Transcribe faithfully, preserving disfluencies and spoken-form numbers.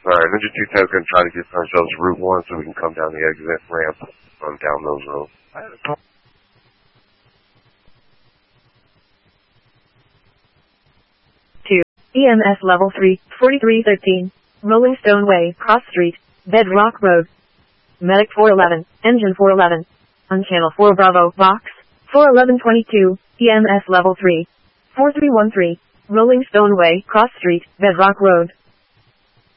Alright, Ninja two ten is going to try to get ourselves Route one so we can come down the exit ramp on down those roads. two. E M S level three, forty-three thirteen. Rolling Stone Way, Cross Street, Bedrock Road. Medic four eleven, Engine four eleven. On Channel four Bravo, Box, four eleven twenty-two, E M S level three, four three one three. Rolling Stone Way, Cross Street, Bedrock Road.